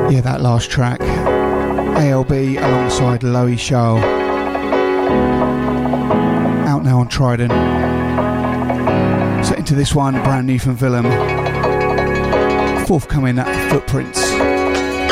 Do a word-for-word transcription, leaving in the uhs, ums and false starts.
Yeah, that last track, A L B alongside Loey Show, out now on Trident. So into this one, brand new from Willem, forthcoming at Footprints.